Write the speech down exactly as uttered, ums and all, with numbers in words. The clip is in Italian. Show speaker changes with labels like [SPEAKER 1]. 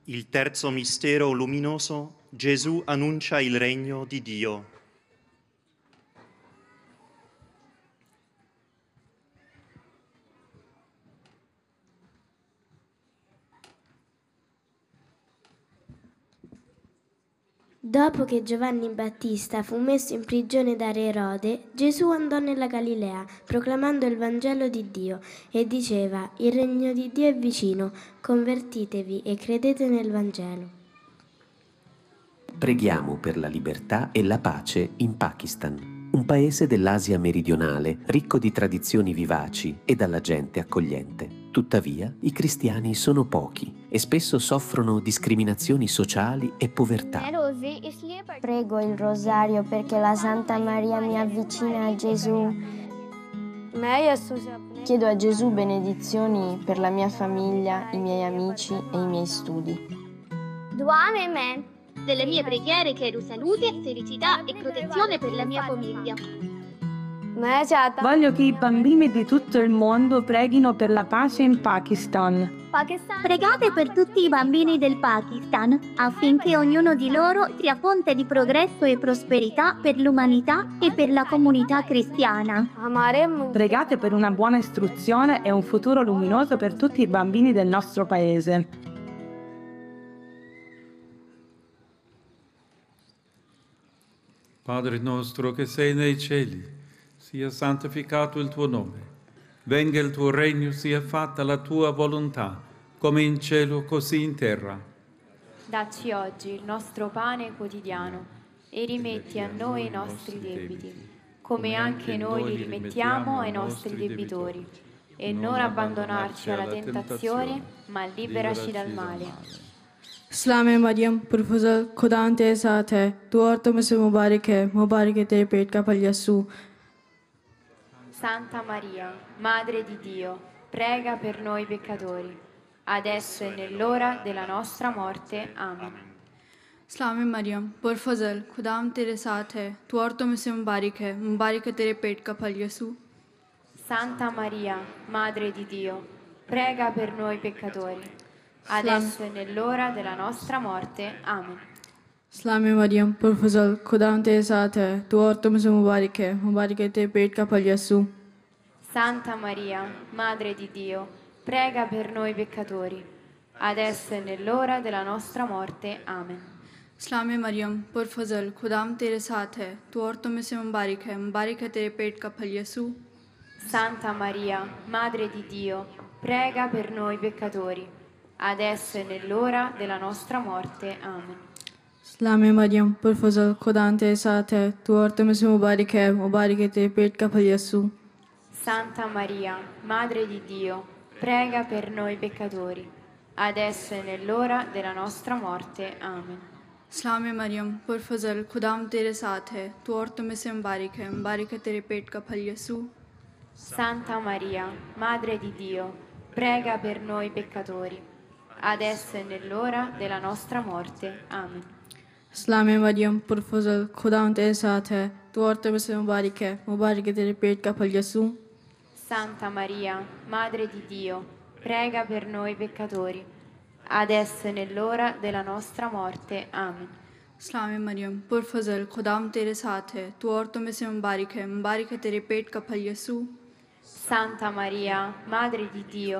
[SPEAKER 1] Il terzo mistero luminoso, Gesù annuncia il regno di Dio.
[SPEAKER 2] Dopo che Giovanni Battista fu messo in prigione da Re Erode, Gesù andò nella Galilea, proclamando il Vangelo di Dio, e diceva: il regno di Dio è vicino, convertitevi e credete nel Vangelo.
[SPEAKER 3] Preghiamo per la libertà e la pace in Pakistan, un paese dell'Asia meridionale ricco di tradizioni vivaci e dalla gente accogliente. Tuttavia, i cristiani sono pochi e spesso soffrono discriminazioni sociali e povertà.
[SPEAKER 4] Prego il rosario perché la Santa Maria mi avvicina a Gesù. Chiedo a Gesù benedizioni per la mia famiglia, i miei amici e i miei studi.
[SPEAKER 5] Delle mie preghiere chiedo salute, felicità e protezione per la mia famiglia.
[SPEAKER 6] Voglio che i bambini di tutto il mondo preghino per la pace in Pakistan.
[SPEAKER 7] Pregate per tutti i bambini del Pakistan affinché ognuno di loro sia fonte di progresso e prosperità per l'umanità e per la comunità cristiana.
[SPEAKER 6] Pregate per una buona istruzione e un futuro luminoso per tutti i bambini del nostro paese.
[SPEAKER 8] Padre nostro che sei nei cieli, sia santificato il tuo nome. Venga il tuo regno, sia fatta la tua volontà, come in cielo così in terra.
[SPEAKER 9] Dacci oggi il nostro pane quotidiano e rimetti a noi i nostri debiti, come anche noi li rimettiamo ai nostri debitori. E non abbandonarci alla tentazione, ma liberaci dal male.
[SPEAKER 10] सलाम मरियम पुरफज़ल खुदा तेरे साथ है तू औरतों में से मुबारक है मुबारक है तेरे पेट का फल यीशु।
[SPEAKER 9] Santa Maria, Madre di Dio, prega per noi peccatori, adesso e nell'ora della nostra morte. Amen.
[SPEAKER 10] सलाम मरियम पुरफज़ल खुदा तेरे साथ है तू औरतों में से मुबारक है मुबारक है तेरे पेट का फल यीशु।
[SPEAKER 9] Santa Maria, Madre di Dio, prega per noi peccatori, adesso e nell'ora della nostra morte. Amen.
[SPEAKER 10] सलाम मरियम पुरफज़ल खुदा तेरे साथ है तू औरतों में से मुबारक है मुबारक है तेरे पेट का फल यीशु।
[SPEAKER 9] Santa Maria, Madre di Dio, prega per noi peccatori, adesso e nell'ora della nostra morte. Amen.
[SPEAKER 10] सलाम मरियम पुरफज़ल खुदा तेरे साथ है तू औरतों में से मुबारक है मुबारक है तेरे पेट का फल यीशु।
[SPEAKER 9] Santa Maria, Madre di Dio, prega per noi peccatori, adesso e nell'ora della nostra morte. Amen.
[SPEAKER 10] सलाम मरियम पुरफज़ल खुदा तेरे साथ है तू औरतों में से मुबारक है मुबारक है तेरे पेट का फल यीशु।
[SPEAKER 9] Santa Maria, Madre di Dio, prega per noi peccatori, adesso e nell'ora della nostra morte. Amen.
[SPEAKER 10] सलाम मरियम पुरफज़ल खुदा तेरे साथ है तू औरतों में से मुबारक है मुबारक है तेरे पेट का फल यीशु।
[SPEAKER 9] Santa Maria, Madre di Dio, prega per noi peccatori, adesso e nell'ora della nostra morte. Amen.
[SPEAKER 10] सलाम मरियम पुरफज़ल खुदा तेरे साथ है तू औरतों में से मुबारक है मुबारक है तेरे पेट का फल यीशु।
[SPEAKER 9] Santa Maria, Madre di Dio, prega per noi peccatori, adesso e nell'ora della nostra morte. Amen.
[SPEAKER 10] सलाम मरियम पुरफज़ल खुदा तेरे साथ है तू औरतों में से मुबारक है मुबारक है तेरे पेट का फल यीशु।
[SPEAKER 9] Santa Maria, Madre di Dio,